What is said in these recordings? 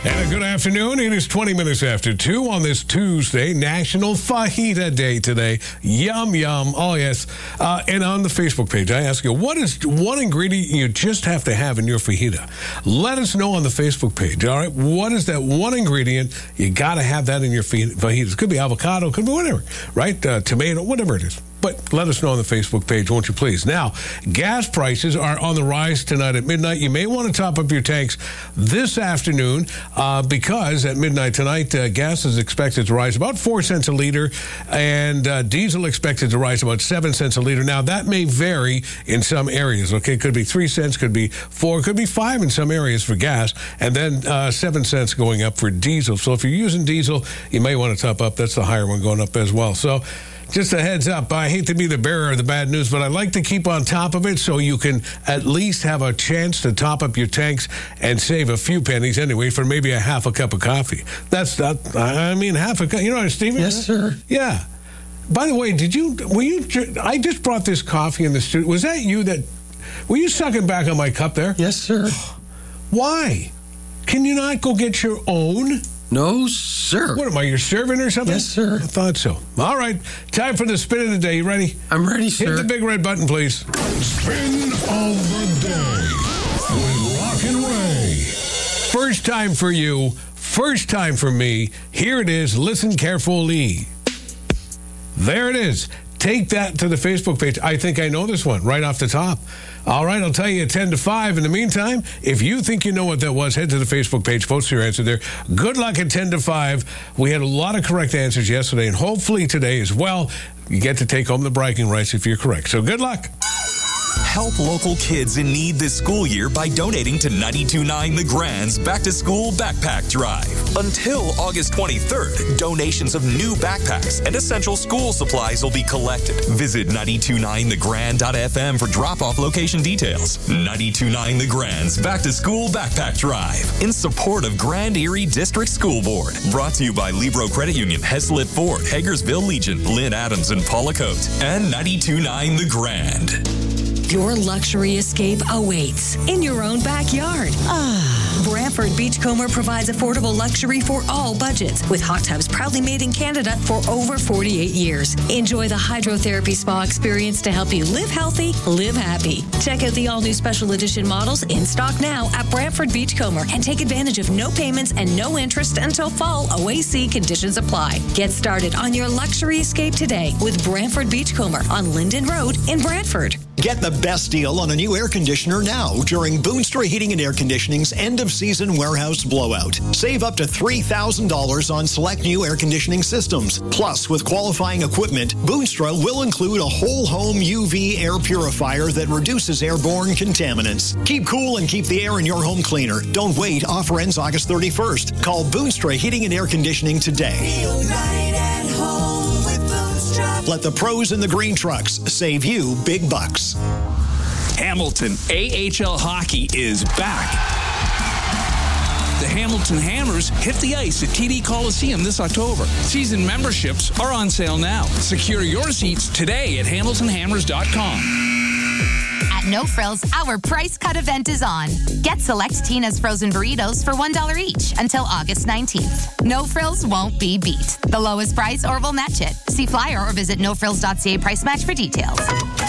And a good afternoon. It is 20 minutes after 2 on this Tuesday, National Fajita Day today. Yum, yum. Oh, yes. And on the Facebook page, I ask you, what is one ingredient you just have to have in your fajita? Let us know on the Facebook page, all right? What is that one ingredient? You got to have that in your fajitas. It could be avocado, could be whatever, right? Tomato, whatever it is. But let us know on the Facebook page, won't you please? Now, gas prices are on the rise tonight at midnight. You may want to top up your tanks this afternoon because at midnight tonight, gas is expected to rise about 4 cents a liter and diesel expected to rise about 7 cents a liter. Now, that may vary in some areas, okay? Could be 3 cents, could be 4, could be 5 in some areas for gas, and then 7 cents going up for diesel. So if you're using diesel, you may want to top up. That's the higher one going up as well. So just a heads up, I hate to be the bearer of the bad news, but I like to keep on top of it so you can at least have a chance to top up your tanks and save a few pennies anyway for maybe a half a cup of coffee. That's not, I mean, half a cup. You know what, Stephen? Yes, sir. Yeah. By the way, I just brought this coffee in the studio. Was that you were you sucking back on my cup there? Yes, sir. Why? Can you not go get your own? No, sir. What am I, your servant or something? Yes, sir. I thought so. All right, time for the spin of the day. You ready? I'm ready, sir. Hit the big red button, please. Spin of the day with Rock and Ray. First time for you, first time for me. Here it is. Listen carefully. There it is. Take that to the Facebook page. I think I know this one right off the top. All right, I'll tell you at 10 to 5. In the meantime, if you think you know what that was, head to the Facebook page, post your answer there. Good luck at 10 to 5. We had a lot of correct answers yesterday, and hopefully today as well. You get to take home the bragging rights if you're correct. So good luck. Help local kids in need this school year by donating to 92.9 The Grand's Back to School Backpack Drive. Until August 23rd, donations of new backpacks and essential school supplies will be collected. Visit 929thegrand.fm for drop-off location details. 92.9 The Grand's Back to School Backpack Drive in support of Grand Erie District School Board. Brought to you by Libro Credit Union, Heslip Ford, Hagersville Legion, Lynn Adams, and Paula Coate, and 92.9 The Grand. Your luxury escape awaits in your own backyard. Brantford Beachcomber provides affordable luxury for all budgets with hot tubs proudly made in Canada for over 48 years. Enjoy the hydrotherapy spa experience to help you live healthy, live happy. Check out the all-new special edition models in stock now at Brantford Beachcomber and take advantage of no payments and no interest until fall. OAC conditions apply. Get started on your luxury escape today with Brantford Beachcomber on Linden Road in Brantford. Get the best deal on a new air conditioner now during Boonstra Heating and Air Conditioning's end-of-season warehouse blowout. Save up to $3,000 on select new air conditioning systems. Plus, with qualifying equipment, Boonstra will include a whole-home UV air purifier that reduces airborne contaminants. Keep cool and keep the air in your home cleaner. Don't wait. Offer ends August 31st. Call Boonstra Heating and Air Conditioning today. Feel right at home with Boonstra. Let the pros in the green trucks save you big bucks. Hamilton AHL Hockey is back. The Hamilton Hammers hit the ice at TD Coliseum this October. Season memberships are on sale now. Secure your seats today at hamiltonhammers.com. At No Frills, our price cut event is on. Get select Tina's frozen burritos for $1 each until August 19th. No Frills won't be beat. The lowest price or we'll match it. See flyer or visit nofrills.ca price match for details.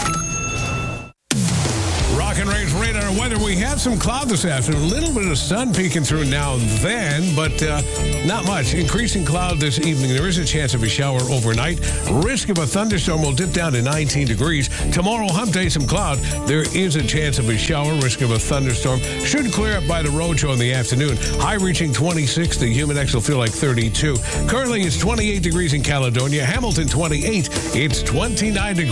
Rock and Ray's radar weather. We have some cloud this afternoon. A little bit of sun peeking through now and then, but not much. Increasing cloud this evening. There is a chance of a shower overnight. Risk of a thunderstorm will dip down to 19 degrees. Tomorrow, hump day, some cloud. There is a chance of a shower. Risk of a thunderstorm should clear up by the roadshow in the afternoon. High reaching 26. The humidex will feel like 32. Currently, it's 28 degrees in Caledonia. Hamilton, 28. It's 29 degrees.